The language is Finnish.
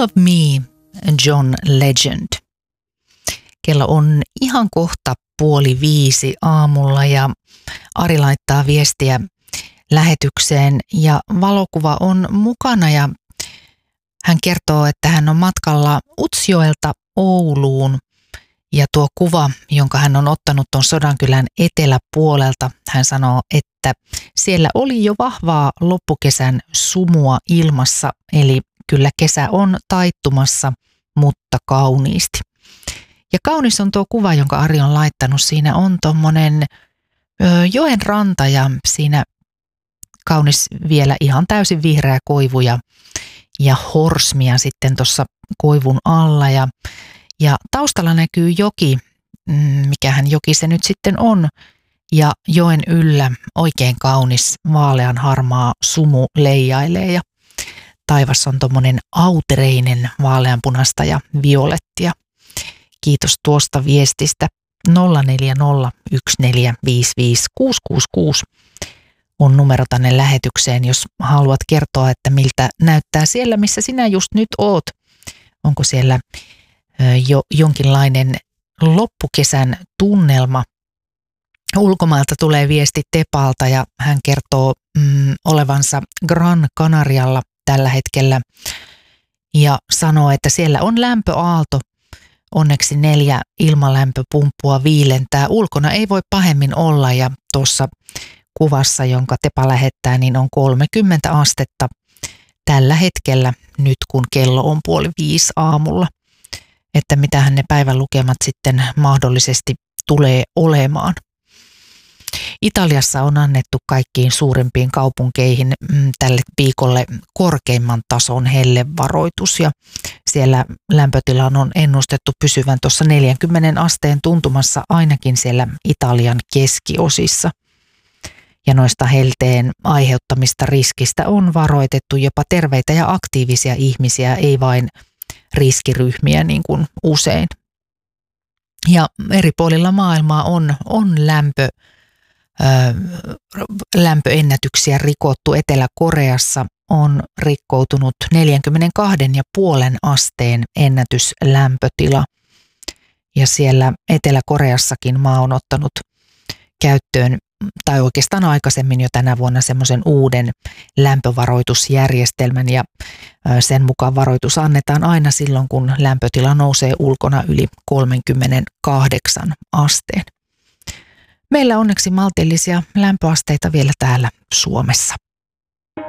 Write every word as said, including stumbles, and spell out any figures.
All of Me, John Legend. Kello on ihan kohta puoli viisi aamulla ja Ari laittaa viestiä lähetykseen ja valokuva on mukana ja hän kertoo, että hän on matkalla Utsjoelta Ouluun ja tuo kuva, jonka hän on ottanut tuon Sodankylän eteläpuolelta, hän sanoo, että siellä oli jo vahvaa loppukesän sumua ilmassa, eli kyllä kesä on taittumassa, mutta kauniisti. Ja kaunis on tuo kuva, jonka Ari on laittanut. Siinä on tuommoinen joen ranta ja siinä kaunis vielä ihan täysin vihreä koivu ja, ja horsmia sitten tuossa koivun alla. Ja, ja taustalla näkyy joki, mikähän joki se nyt sitten on. Ja joen yllä oikein kaunis vaalean harmaa sumu leijailee ja taivas on tuommoinen autereinen vaaleanpunasta ja violettia. Kiitos tuosta viestistä. nolla neljä nolla yksi neljä viisi viisi kuusi kuusi kuusi on numero tänne lähetykseen, jos haluat kertoa, että miltä näyttää siellä, missä sinä just nyt oot. Onko siellä jo jonkinlainen loppukesän tunnelma? Ulkomailta tulee viesti Tepalta ja hän kertoo mm, olevansa Gran Canarialla tällä hetkellä ja sanoo, että siellä on lämpöaalto. Onneksi neljä ilmalämpöpumppua viilentää. Ulkona ei voi pahemmin olla ja tuossa kuvassa, jonka Tepa lähettää, niin on kolmekymmentä astetta tällä hetkellä nyt, kun kello on puoli viisi aamulla. Että mitähän ne päivän lukemat sitten mahdollisesti tulee olemaan. Italiassa on annettu kaikkiin suurimpiin kaupunkeihin tälle viikolle korkeimman tason hellevaroitus ja siellä lämpötilan on ennustettu pysyvän tuossa neljänkymmenen asteen tuntumassa ainakin siellä Italian keskiosissa. Ja noista helteen aiheuttamista riskistä on varoitettu jopa terveitä ja aktiivisia ihmisiä, ei vain riskiryhmiä niin kuin usein. Ja eri puolilla maailmaa on, on lämpö lämpöennätyksiä rikottu. Etelä-Koreassa on rikkoutunut neljäkymmentäkaksi pilkku viisi asteen ennätyslämpötila. Ja siellä Etelä-Koreassakin maa on ottanut käyttöön, tai oikeastaan aikaisemmin jo tänä vuonna semmoisen uuden lämpövaroitusjärjestelmän. Ja sen mukaan varoitus annetaan aina silloin, kun lämpötila nousee ulkona yli kolmekymmentäkahdeksan asteen. Meillä onneksi maltillisia lämpöasteita vielä täällä Suomessa.